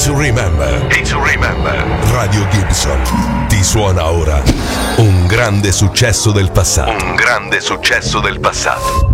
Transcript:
to remember. Radio Gibson ti suona ora un grande successo del passato.